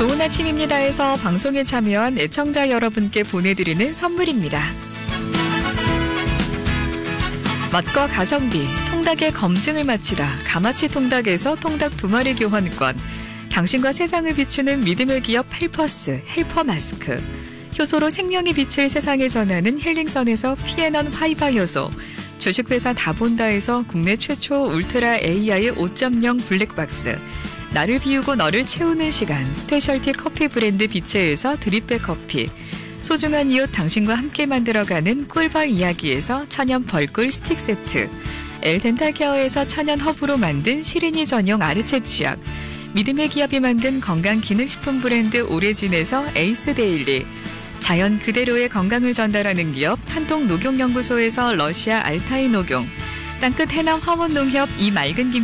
좋은 아침입니다에서 방송에 참여한 애청자 여러분께 보내드리는 선물입니다. 맛과 가성비, 통닭의 검증을 마치다 가마치 통닭에서 통닭 2마리 교환권, 당신과 세상을 비추는 믿음의 기업 헬퍼스, 헬퍼 마스크, 효소로 생명의 빛을 세상에 전하는 힐링선에서 피에넌 화이바 효소, 주식회사 다본다에서 국내 최초 울트라 AI 5.0 블랙박스, 나를 비우고 너를 채우는 시간 스페셜티 커피 브랜드 비체에서 드립백 커피, 소중한 이웃 당신과 함께 만들어가는 꿀벌 이야기에서 천연 벌꿀 스틱 세트, 엘덴탈케어에서 천연 허브로 만든 시린이 전용 아르체 치약, 믿음의 기업이 만든 건강기능식품 브랜드 오레진에서 에이스 데일리, 자연 그대로의 건강을 전달하는 기업 한동녹용연구소에서 러시아 알타이 녹용, 땅끝 해남 화원농협 이 맑은 김